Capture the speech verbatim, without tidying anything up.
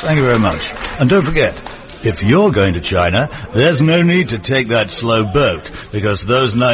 Thank you very much. And don't forget, if you're going to China, there's no need to take that slow boat, because those